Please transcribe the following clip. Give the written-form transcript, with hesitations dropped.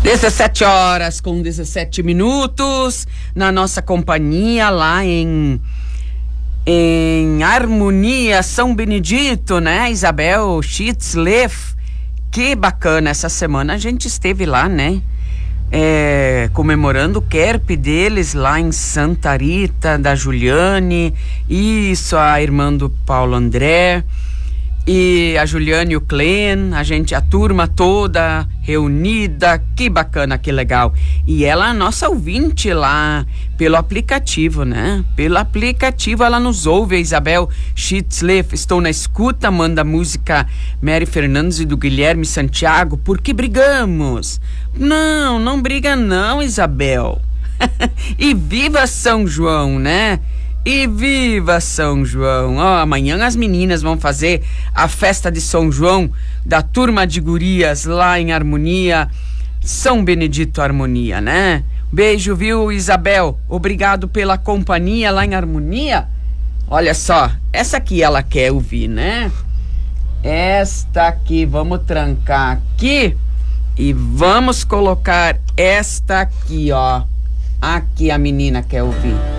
17 horas com 17 minutos, na nossa companhia lá em Harmonia, São Benedito, né? Isabel Schitzleff. Que bacana, essa semana a gente esteve lá, né? Comemorando o Kerp deles lá em Santa Rita, da Juliane, isso, a irmã do Paulo André, e a Juliane e o Clen, a turma toda reunida, que bacana, que legal. E ela é a nossa ouvinte lá pelo aplicativo, né? Pelo aplicativo ela nos ouve, a Isabel Schitzleff. Estou na escuta, manda música Mary Fernandes e do Guilherme Santiago. Por que brigamos? Não briga não, Isabel. E viva São João, né? E viva São João! Amanhã as meninas vão fazer a festa de São João da turma de gurias lá em Harmonia, São Benedito Harmonia, né? Beijo, viu, Isabel? Obrigado pela companhia lá em Harmonia. Olha só, essa aqui ela quer ouvir, né? Esta aqui, vamos trancar aqui e vamos colocar esta aqui, ó. Aqui a menina quer ouvir.